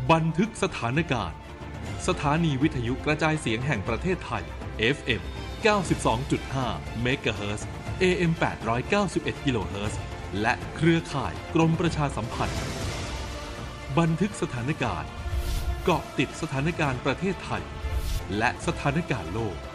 บันทึกสถานการณ์สถานีวิทยุกระจายเสียงแห่งประเทศไทย FM 92.5 เมกะเฮิรตซ์ AM 891 กิโลเฮิรตซ์และเครือข่ายกรมประชาสัมพันธ์บันทึกสถานการณ์เกาะติดสถานการณ์ประเทศไทยและสถานการณ์โลก